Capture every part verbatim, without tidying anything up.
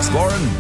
Alex Warren.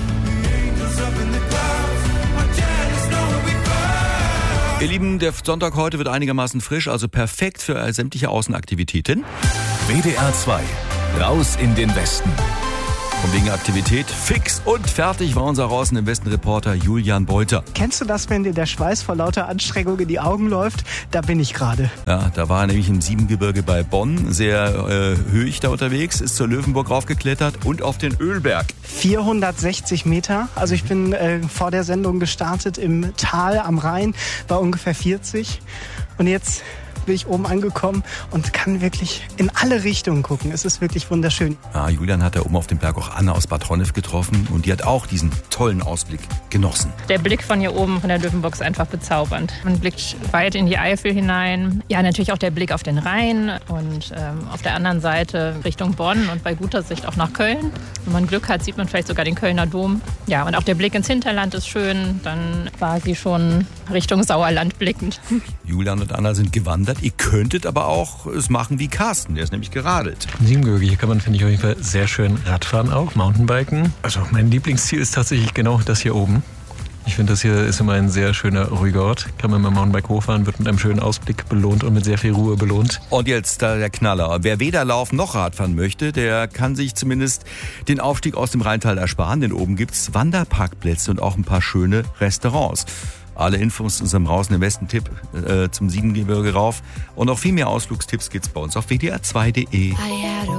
Ihr Lieben, der Sonntag heute wird einigermaßen frisch, also perfekt für sämtliche Außenaktivitäten. W D R zwei, raus in den Westen. Und wegen Aktivität fix und fertig war unser Raus in den Westen Reporter Julian Beuter. Kennst du das, wenn dir der Schweiß vor lauter Anstrengung in die Augen läuft? Da bin ich gerade. Ja, da war er nämlich im Siebengebirge bei Bonn, sehr äh, höchst da unterwegs, ist zur Löwenburg raufgeklettert und auf den Ölberg. vierhundertsechzig Meter, also ich bin äh, vor der Sendung gestartet im Tal am Rhein, war ungefähr vierzig und jetzt bin ich oben angekommen und kann wirklich in alle Richtungen gucken. Es ist wirklich wunderschön. Ja, Julian hat da oben auf dem Berg auch Anna aus Bad Honnef getroffen und die hat auch diesen tollen Ausblick genossen. Der Blick von hier oben von der Löwenburg ist einfach bezaubernd. Man blickt weit in die Eifel hinein. Ja, natürlich auch der Blick auf den Rhein und ähm, auf der anderen Seite Richtung Bonn und bei guter Sicht auch nach Köln. Wenn man Glück hat, sieht man vielleicht sogar den Kölner Dom. Ja, und auch der Blick ins Hinterland ist schön. Dann war sie schon Richtung Sauerland blickend. Julian und Anna sind gewandert. Ihr könntet aber auch es machen wie Carsten, der ist nämlich geradelt. Im Siebengebirge, hier kann man, finde ich, auf jeden Fall sehr schön Radfahren auch, Mountainbiken. Also mein Lieblingsziel ist tatsächlich genau das hier oben. Ich finde, das hier ist immer ein sehr schöner, ruhiger Ort. Kann man mit dem Mountainbike hochfahren, wird mit einem schönen Ausblick belohnt und mit sehr viel Ruhe belohnt. Und jetzt da der Knaller. Wer weder laufen noch Radfahren möchte, der kann sich zumindest den Aufstieg aus dem Rheintal ersparen, denn oben gibt's Wanderparkplätze und auch ein paar schöne Restaurants. Alle Infos in unserem Raus in den Westen Tipp äh, zum Siebengebirge rauf. Und noch viel mehr Ausflugstipps gibt's bei uns auf w d r zwei punkt d e.